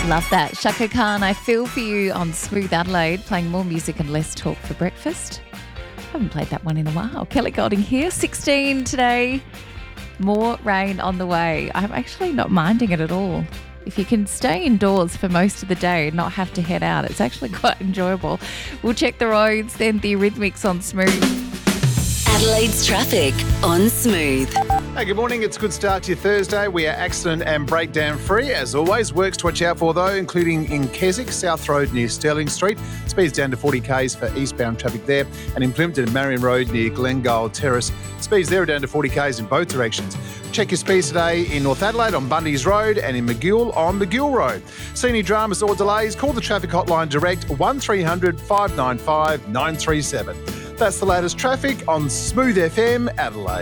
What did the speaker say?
Love that. Shaka Khan, I feel for you on Smooth Adelaide, playing more music and less talk for breakfast. Haven't played that one in a while. Kelly Golding here, 16 today. More rain on the way. I'm actually not minding it at all. If you can stay indoors for most of the day and not have to head out, it's actually quite enjoyable. We'll check the roads, then the Eurythmics on Smooth. Adelaide's traffic on Smooth. Hey, good morning. It's a good start to your Thursday. We are accident and breakdown free. As always, works to watch out for though, including in Keswick, South Road near Sterling Street. Speeds down to 40 k's for eastbound traffic there. And in Plimpton and Marion Road near Glengale Terrace, speeds there are down to 40 k's in both directions. Check your speeds today in North Adelaide on Bundy's Road and in Magill on Magill Road. See any dramas or delays, call the traffic hotline direct 1300 595 937. That's the latest traffic on Smooth FM Adelaide.